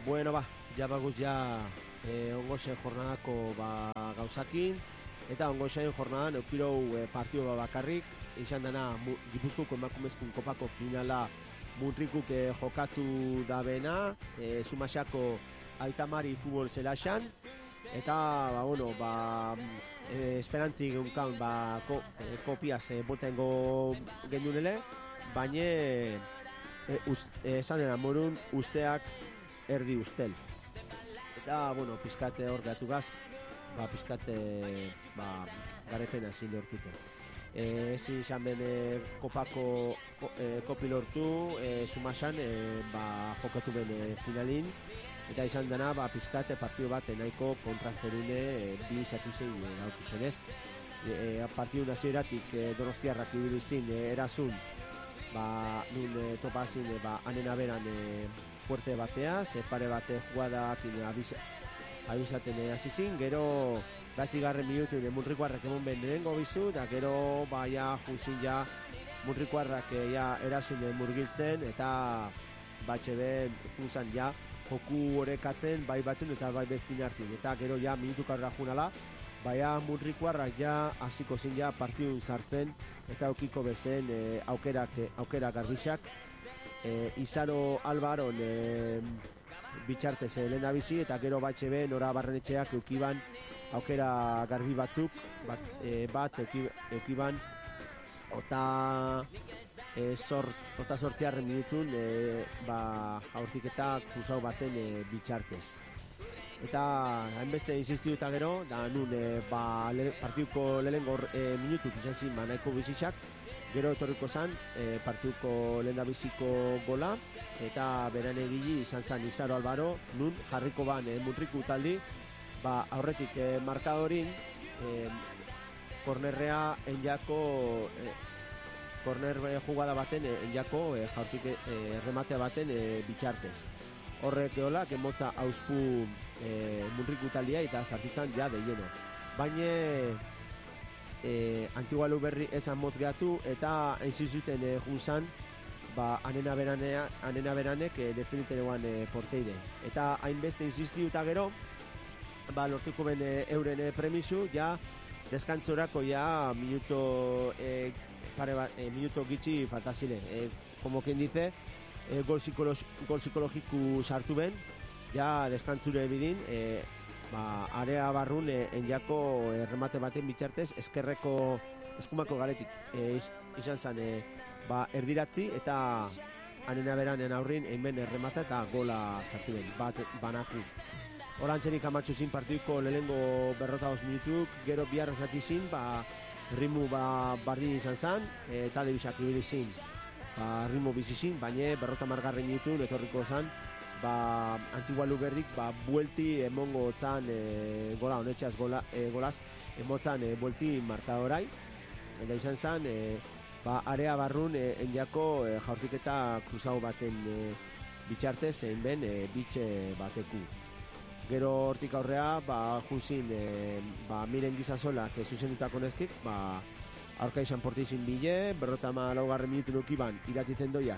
Bueno, ja baguz ongozen jornadako gauzakin, eta ongozen jornadan eukirou partio bakarrik, izan dena Gipuzkoako emakumezkun kopako finala Muntrikuk jokatu dabena, Zumasako Aitamari futbol zelaxan, eta, esperantzik egunkan, kopiaz botengo gendunele, baina esan dena morun usteak erdi ustel. Eta, pizkate hor gatu gaz, pizkate garepena zin lortuten. Ezin izan ben kopako kopi lortu, Zumasan jokatu ben finalin, eta izan dena pizkate partio bat nahiko kontrasterune bi izatizei gaukizunez. Partio nazieratik Donostiarrak ibilizin erazun, nun topazin anena beran fuerte batea, pare bate jugadak abizaten azizin, gero batxigarren minutu Muntrikuarrak emon ben lehengo bizu, eta gero juntzin Muntrikuarrak erasun murgiltzen, eta batxe ben juntzan joku horrekatzen bai batzun eta bai bestin hartin, eta gero minutuka horra junala, Muntrikuarrak hasiko zin partidun sartzen, eta aukiko bezen aukera garbixak, Izaro Albaron bitxartez lehen da bizi, eta gero batxe be Nora Barrenetxeak eukiban aukera garbi batzuk bat eukiban ota sortziarren minutun jaurtik eta kruzau baten bitxartez. Eta hainbeste insistidu eta gero, da nun partiduko lehenengo minutuk izan zin nahiko bizitzak, gero etorriko zan partiduko lehen da biziko gola, eta beran egili izan zan Izaro Albaro, nun jarriko ban Muntriku taldi, aurretik markadorin kornerrea enjako korner jugada baten enjako jaurtik rematea baten bitxartez. Horrek eolak emotza hauzpu Muntriku taldia eta sartutan de lleno. Baina Antigualu berri esan motz gehatu eta entzizuten junzan anena beranek definitenean porteide. Eta hainbeste insisti eta gero lortuko ben euren premisu, deskantzorako minuto gitxi faltazile. Como quien dice, gol psikologiku sartu ben, deskantzure bidin, area barrun enjako remate baten bitxartez, eskumako galetik izan zen erdiratzi, eta anena beranen aurrin einben erremata eta gola sartu ben, banaku. Horantzenik amatxo zin partiduko lehenengo 42 minutuk, gero biharra zati zin, ritmu bardin izan zen, talde bizak ibili zin, ritmo bizi zin, baina 50 minutun etorriko zen, Antigualu berrik buelti emongo zan gola honetxeaz golaz, emotzan buelti markadorai, eta izan zen, area barrun enjako jaurtik eta kruzau baten bitxartez egin ben bitxe bateku. Gero hortik aurrea, junzin, miren gizazolak zuzendutako neskik, aurka izan portizin bile, 54 minutu nukiban iratiten doiak,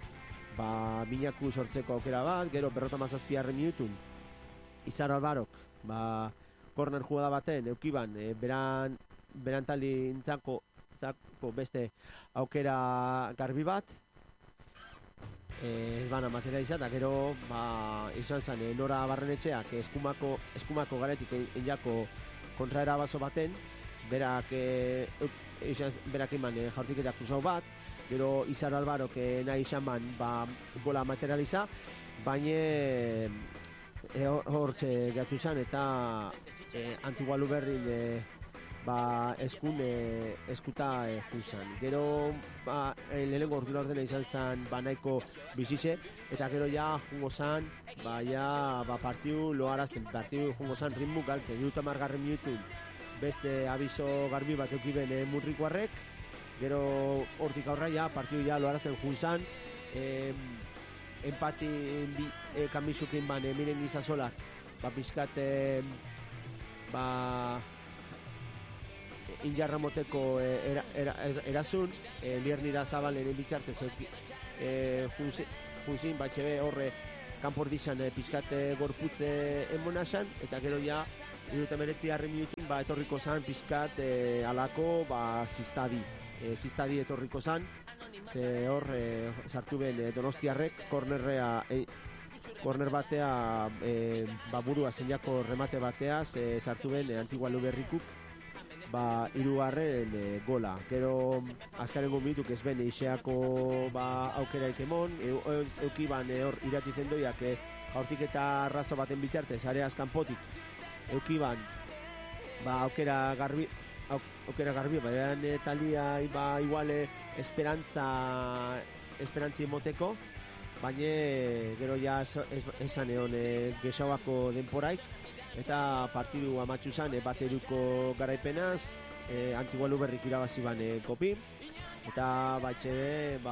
minaku sortzeko aukera bat, gero 57 minutun, Izaro Albarok, korner jugada baten, eukiban, beran taldi intzako beste aukera garbi bat, materializat, eta gero izan zen Nora Barrenetxeak eskumako galetik enjako kontraerabazo baten, berak iman jaurtiketak kruzau bat, gero Izaro Albarok nahi izan gola materializa, baina hortxe gatu zen, eta Antigualu berrin eskuta juzan. Gero lehenengo ordura ordena izan zen nahiko bizize, eta gero jungo zen partiu loarazten, partiu jungo zen ritmu galte, 30 minutun beste abiso garbi bat eukiben Muntrikuarrek, gero hortik aurra partiu loarazten junzan, empati kamizukin miren gizazolak pizkat injarra moteko erazun, liernira zabalen bitxartez junzin, batxebe horre kanpor dizan pizkat gorputze emonasan, eta gero ja, 79 minutun, etorriko zan pizkat alako, ziztadi etorriko zan, ze hor sartu ben Donostiarrek, korner batea, burua zeinako remate batea, sartu ben Antigua Luberrikuk, hirugarren gola. Gero azkarengo minutuk ez ben Ixeako aukeraik emon, eukiban hor iratizen doiak jaurtik eta arrazo baten bitxartez, areaz kanpotik, eukiban aukera garbi, baina talia igual esperantzi emoteko, baina gero ja esan egon gexauako denporaik, eta partidu amatxu zan bateruko garaipenaz, Antigua Luberrik irabazi ban kopi, eta batxe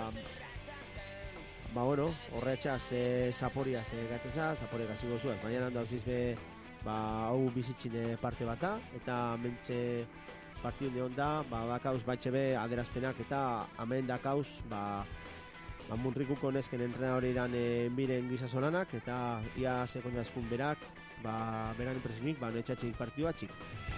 horretxaz Zaporiaz gatzeza, Zaporiak gazigo zuen, baina handa hauziz hau bizitzine parte bata, eta mentxe partidu neon da, dakauz batxe be aderazpenak, eta amen dakauz, Munrikuko nesken entrena hori dan miren gizasolanak, eta ia sekundazkun berak, beran impresionik, netxatxik partidua txik.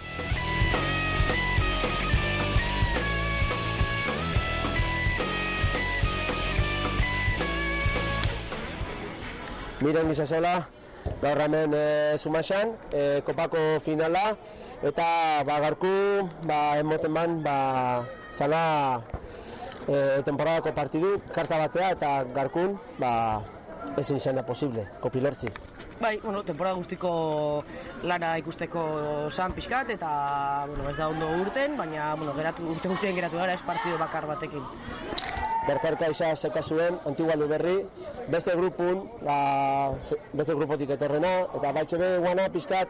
Miren gizasola, gaur hemen Zumaxan, kopako finala, eta garku, emoten ban, zala temporadako partidu, karta batea, eta garkun, ezin izan da posible, kopi lortzi. Bai, temporada guztiko lana ikusteko zan pixkat, eta ez da ondo urten, baina urte guztien geratu gara ez partidu bakar batekin. Berkarka isa zeka zuen, Antigua Luberri, beste grupotik etorrena, eta baitxe be guana pixkat,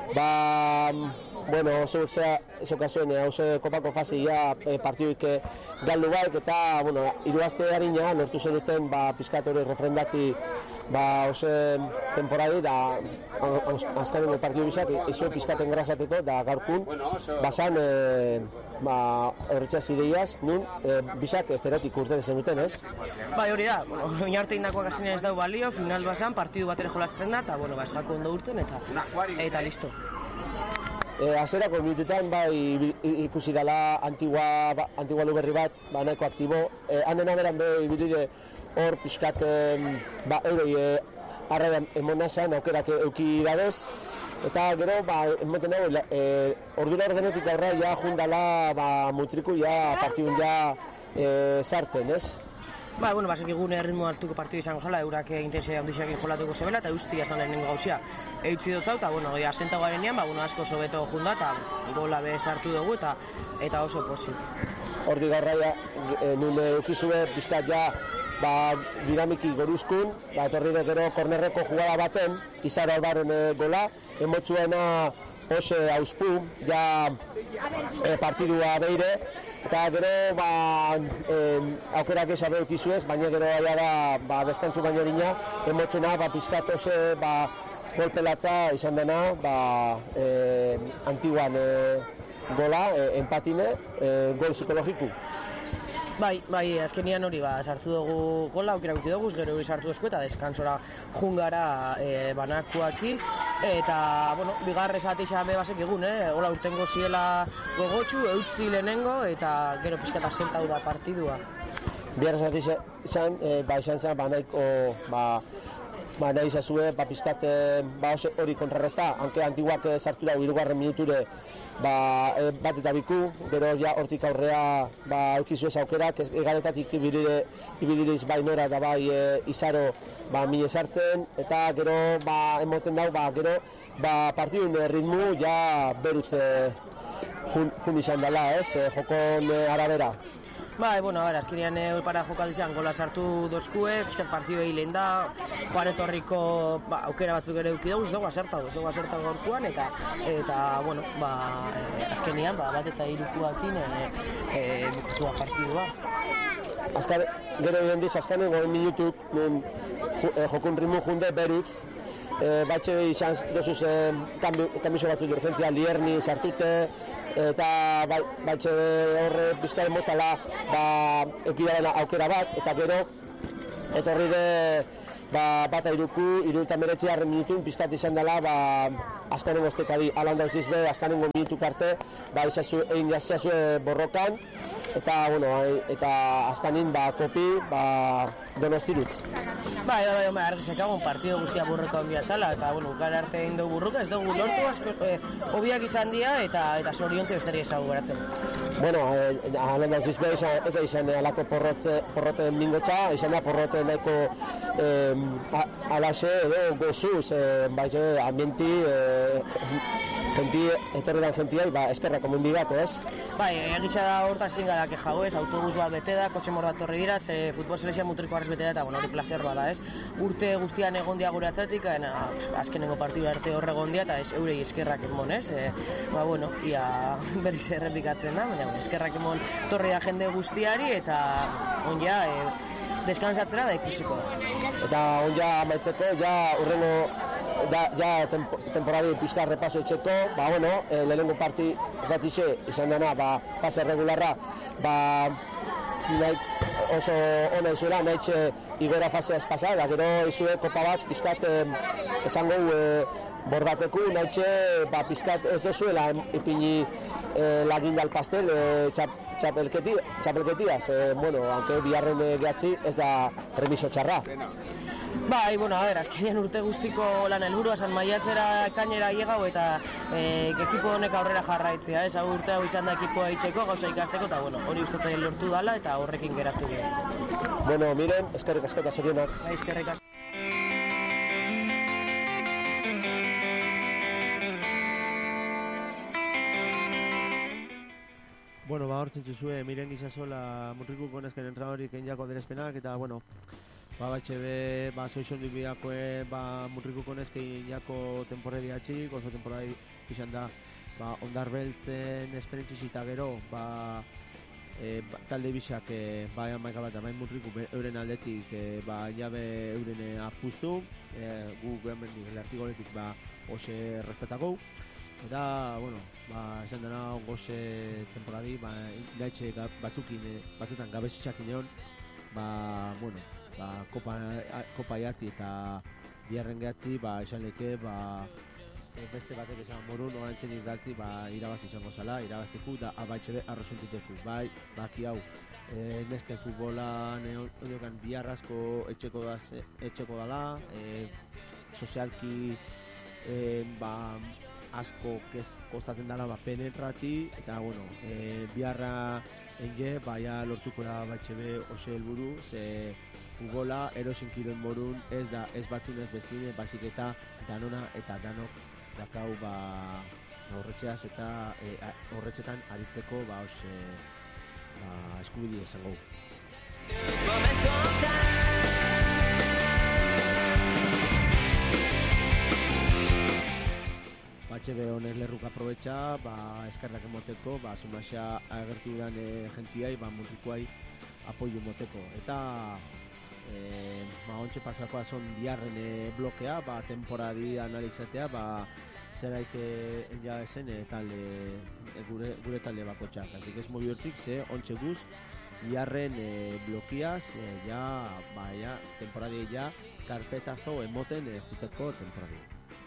zoka zuen, hauze kopako fazia partiduik galdu baik, eta iruazte harina, nortu zen duten pixkat hori refrendati hauze temporadi, da azkaren partidu bizak, izo pixkat engrazateko, da gaurkun, bazan horretxaz ideiaz, nun bizak ferotik urte zenuten, ez? Bai, hori da, oinarte indakoak azinen ez dau balio, final bazan, partidu batera jolazten da, eta ez jako ondo urten, eta listo. Azerako minututan ikusi dela Antigua Luberri bat, nahiko aktibo. Hanen aberan ibiride hor pixkat eurei arraian emonazan, aukerak euki dabez. Eta gero, emoten dago, ordura ordenetik aurra ja jundala mutriku partidun sartzen, ez? Basek egun erritmo hartuko partidu izango zala, eurak intensea handixekin jolatuko zebela, eta ustia zan lehenengo gauzia. Eutzi dut zau, eta asentau garenean, asko sobeto junda, eta gola bez hartu dugu, eta oso pozik. Hordi garraia, nun eukizue, pizkat dinamiki goruzkun, etorri gero kornerreko jugada baten, Izaro Albaren gola, emotzuena ose hauspu, partidua beire, eta gero aukerak esabe eukizuez, baina gero da deskantzu baino erina, emotzena pizkat ose golpelatza izan dena Antiguan gola, empatine, gol psikologiku. Bai, azkenian hori sartu dugu gola, aukera guti dugu, gero hori sartu duzko eta deskantzora jungara banakuakin. Eta, bigarrez ateixan behasek egun, hola urtengo ziela gogotxu, eutzi lehenengo, eta gero pizkata zentau da partidua. Bigarrez ateixan, izan zen, nahi izazue, pizkat hori kontrarrezta, hanke Antiguak sartu dago hirugarren minuture bat eta biku, gero hortik aurrea eukizuez aukerak, egaretatik ibirireiz nora eta Izaro mine sartzen, eta gero emoten dago, gero partidun ritmu berutz jun izan dela, ez, jokon arabera. Azkenean para jokaldizan gola sartu dozkue, pixkat partidu egin da, joan etorriko aukera batzuk ere eduki dugu, ez dugu asertau gorkuan, eta azkenean bat eta irukuakin bukutua partidua. Gero egin diz, azkenean goen minutuk jokun ritmu junde berutz, batxe izan dozuz kamiso batzuk urgentzia, Lierni sartute, eta batxe horre bizkaren motala eukidaren aukera bat, eta gero etorri de bata iruku, 79 minutun pizkat izan dela, azkanengo estekadi alan dauz dizbe, azkanengo minutuk arte, egin jazizazue borrokan, eta, eta azkanin, kopi, Donostirut. Bai, argizekagun partido guztia burruka ondia zala, eta, gara arte egin dugu burruka, ez dugu lortu asko, hobiak izan dira, eta zoriontze bestari ezagu geratzen. Alan dauz dizbe, ez da izan alako porroten mingotza, izan da porroten nahiko alaxe edo gozuz, ambienti, etorreran gentiai, eskerrak omendigako, ez? Bai, egitza da hortaz zingadak jau, ez, autobus bat bete da, kotxe mordatorri dira, futbol selekzioa mutriko arrez bete da, eta hori placer bat da, ez? Urte guztian egon dia gure atzetik, azkenengo partidu arte horre egon dia, eta ez eurei eskerrak emon, ez? Ia berriz errepikatzen da, baina eskerrak emon torri da jende guztiari, eta onja, deskansatzera da ikusiko. Eta onja amaitzeko, urrengo temporadi pizka repaso etxeko, lehenengo parti zatixe izan dena, fase regularra, oso ona izuela, nahitxe igora faseaz pasa, da gero izue kopa bat pizkat esango bordateku, nahitxe pizkat ez dozuela ipini lagin dal pastel txapelketiaz, aunque biharren gehatzi ez da premiso txarra. Bai, azkenean urte guztiko lan helburua zan maiatzera ekainera iegau eta ekipo honek aurrera jarraitzea, ez? Urte hau izan da ekipoa itxeko, gauza ikasteko, eta hori uste lortu dala eta horrekin geratu gero. Miren, eskerrik asko eta zorionak. Eskerrik asko. Hortzen zuzue, Miren Gizasola Mutrikuko nesken entradorik enjako derespenak, eta, batxebe, zoizondik bidakoe, Mutrikuko nesken enjako temporari atxik, oso temporari izan da, ondar beltzen esperientziz eta gero, talde bisak, amaika bat, Mutriku euren aldetik, jabe euren apustu, guk hemendik, Leartigoletik, ose respetako. Eta, esan dena goze temporari, gaitxe batzutan gabezitzak ineon, kopa jati eta biharren gehatzi, esan leke, beste batek esan morun, orantzen izgaltzi, irabaz izango zala, irabazteku, da abaitxebe arrosuntiteku. Baki hau, nesken futbolan odiokan biharrazko etxeko dala, sozialki, asko kostaten dela penetrati, eta biharra enge, lortuko da batxebe ose helburu, ze futbola erosin kiloen morun ez da ez batzun ez bestine, basik eta danona eta danok dakau horretxeaz eta horretxetan aritzeko eskubide izango. Batxebe honek lerruk aprobetxa, eskerrak emoteko, sumaxea agertu dudan jentiai, mutrikuai apoio emoteko. Eta ontxe pasakoa son biharren blokea, temporari analizatea, zeraik enja esen gure talde bakotxak. Así que es mobi hortik, ze ontxe guz, biharren blokiaz, temporari karpetazo emoten juteko temporari.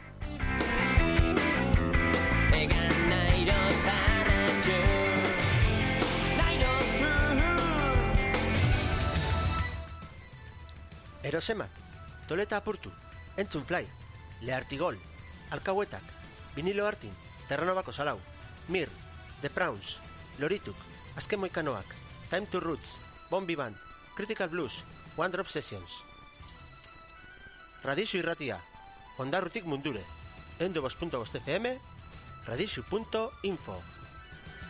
Erosemak, toleta apurtu, entzun fly, Leartigol, alkauetak, vinilo hartin, Terranobako salau, Mir, The Prawns, Lorituk, Azken Moikanoak, Time to Roots, Bombi Band, Critical Blues, One Drop Sessions. Radixu irratia, Ondarrutik mundure, 102.5 FM, radixu.info.